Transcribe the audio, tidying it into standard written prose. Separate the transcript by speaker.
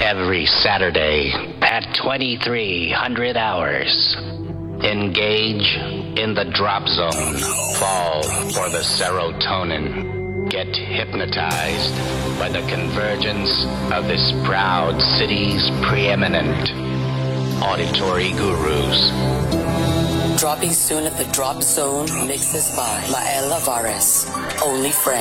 Speaker 1: every Saturday at 2300 hours. Engage in the drop zone. Fall for the serotonin. Get hypnotized by the convergence of this proud city's preeminent auditory gurus.
Speaker 2: Dropping soon at the Drop Zone, mixes by Lael Lavares. Only friends.